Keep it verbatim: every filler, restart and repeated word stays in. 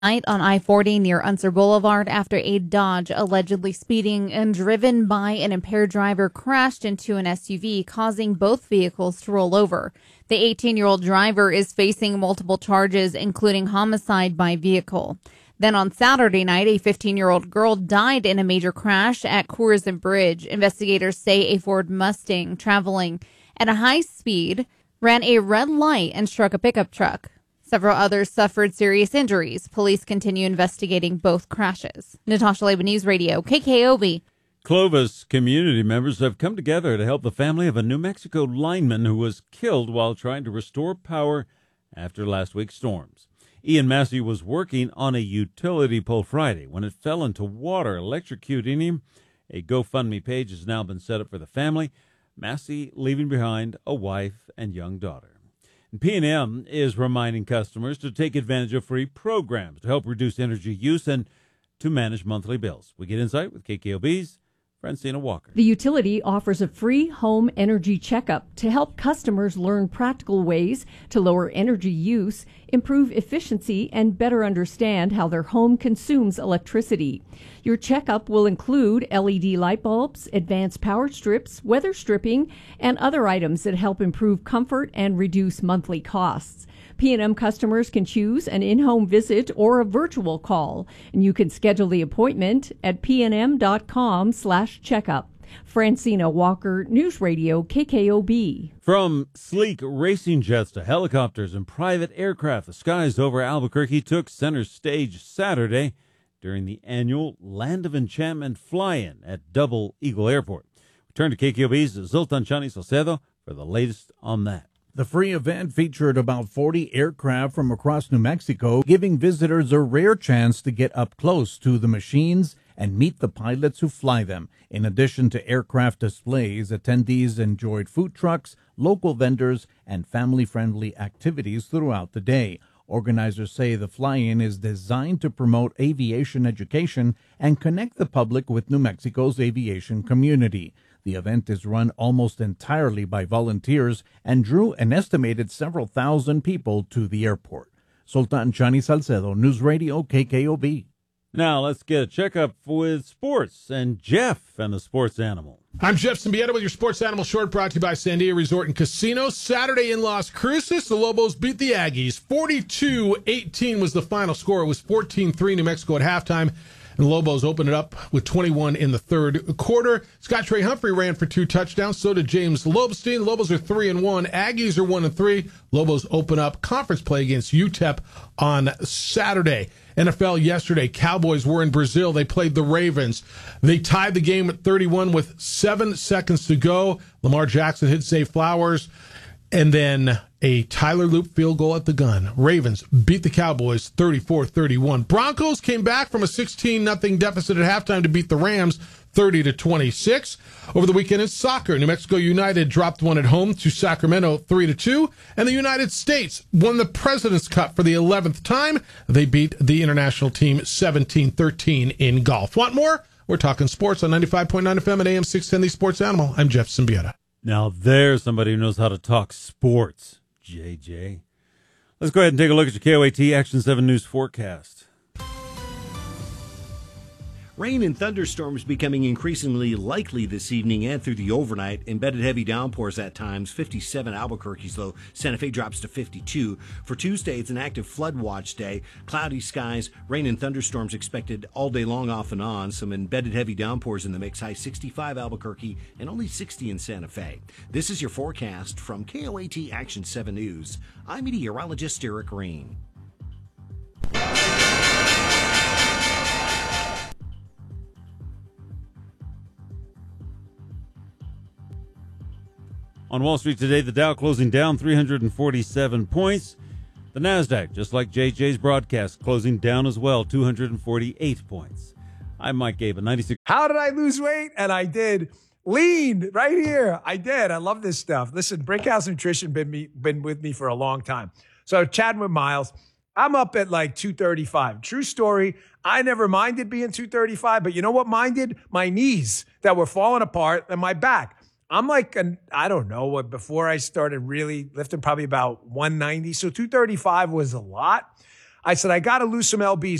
Night on I forty near Unser Boulevard after a Dodge allegedly speeding and driven by an impaired driver crashed into an S U V, causing both vehicles to roll over. The eighteen-year-old driver is facing multiple charges, including homicide by vehicle. Then on Saturday night, a fifteen-year-old girl died in a major crash at Coors and Bridge. Investigators say a Ford Mustang traveling at a high speed ran a red light and struck a pickup truck. Several others suffered serious injuries. Police continue investigating both crashes. Natasha Leba, News Radio, K K O B. Clovis community members have come together to help the family of a New Mexico lineman who was killed while trying to restore power after last week's storms. Ian Massey was working on a utility pole Friday when it fell into water, electrocuting him. A GoFundMe page has now been set up for the family. Massey leaving behind a wife and young daughter. P and M is reminding customers to take advantage of free programs to help reduce energy use and to manage monthly bills. We get insight with K K O B's Francina Walker. The utility offers a free home energy checkup to help customers learn practical ways to lower energy use, improve efficiency, and better understand how their home consumes electricity. Your checkup will include L E D light bulbs, advanced power strips, weather stripping, and other items that help improve comfort and reduce monthly costs. P and M customers can choose an in-home visit or a virtual call, and you can schedule the appointment at pnm.com slash checkup. Francina Walker, News Radio, K K O B. From sleek racing jets to helicopters and private aircraft, the skies over Albuquerque took center stage Saturday during the annual Land of Enchantment fly-in at Double Eagle Airport. We turn to K K O B's Zoltan Chani Salcedo for the latest on that. The free event featured about forty aircraft from across New Mexico, giving visitors a rare chance to get up close to the machines and meet the pilots who fly them. In addition to aircraft displays, attendees enjoyed food trucks, local vendors, and family-friendly activities throughout the day. Organizers say the fly-in is designed to promote aviation education and connect the public with New Mexico's aviation community. The event is run almost entirely by volunteers and drew an estimated several thousand people to the airport. Sultan Chani Salcedo, News Radio, K K O B. Now let's get a checkup with sports and Jeff and the sports animal. I'm Jeff Symbieta with your Sports Animal Short, brought to you by Sandia Resort and Casino. Saturday in Las Cruces, the Lobos beat the Aggies. forty-two eighteen was the final score. It was fourteen three New Mexico at halftime. And the Lobos opened it up with twenty-one in the third quarter. Scott Trey Humphrey ran for two touchdowns. So did James Lobstein. The Lobos are three and one. Aggies are one and three. Lobos open up conference play against U T E P on Saturday. N F L yesterday. Cowboys were in Brazil. They played the Ravens. They tied the game at thirty-one with seven seconds to go. Lamar Jackson hit Zay Flowers. And then a Tyler Loop field goal at the gun. Ravens beat the Cowboys thirty-four thirty-one. Broncos came back from a sixteen nothing deficit at halftime to beat the Rams thirty to twenty-six. Over the weekend in soccer, New Mexico United dropped one at home to Sacramento three to two. And the United States won the President's Cup for the eleventh time. They beat the international team seventeen thirteen in golf. Want more? We're talking sports on ninety-five point nine F M and A M six ten, the Sports Animal. I'm Jeff Symbieta. Now there's somebody who knows how to talk sports, J J. Let's go ahead and take a look at your K O A T Action seven News forecast. Rain and thunderstorms becoming increasingly likely this evening and through the overnight. Embedded heavy downpours at times. fifty-seven Albuquerque's low. Santa Fe drops to fifty-two. For Tuesday, it's an active flood watch day. Cloudy skies, rain and thunderstorms expected all day long off and on. Some embedded heavy downpours in the mix. High sixty-five Albuquerque and only sixty in Santa Fe. This is your forecast from K O A T Action seven News. I'm meteorologist Eric Rain. On Wall Street today, the Dow closing down three hundred forty-seven points. The NASDAQ, just like J J's broadcast, closing down as well, two hundred forty-eight points. I'm Mike Gabe, ninety-six. How did I lose weight? And I did. Lean right here. I did. I love this stuff. Listen, Brickhouse Nutrition been me been with me for a long time. So chatting with Miles, I'm up at like two thirty-five. True story. I never minded being two thirty-five, but you know what minded? My knees that were falling apart and my back. I'm like, an, I don't know, what before I started really lifting, probably about one ninety. So two thirty-five was a lot. I said, I got to lose some L Bs.